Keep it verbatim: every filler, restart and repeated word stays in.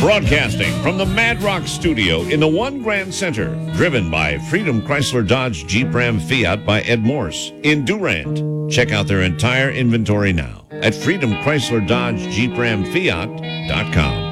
Broadcasting from the Mad Rock Studio in the One Grand Center, driven by Freedom Chrysler Dodge Jeep Ram Fiat by Ed Morse in Durant. Check out their entire inventory now at freedom chrysler dodge jeep ram fiat dot com.